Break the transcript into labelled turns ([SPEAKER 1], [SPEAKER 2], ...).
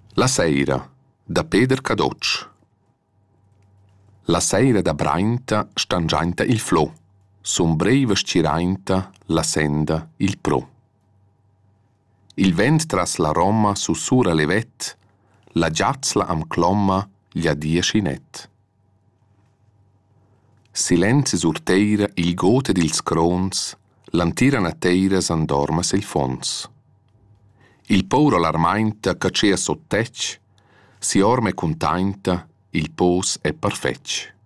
[SPEAKER 1] La seira, da Peter Cadocc. La seira da brainta stangiainta il flo, sombreva scirainta la senda il pro. Il vent tras la Roma sussurra levet, la giazzla am clomma gli adia scinet. Silenzio sur teira il gote dils crons, l'antira na teira s'andorma sil fons. Il pauro l'armainta cacea sottec, si orme containta, il pos è perfetch.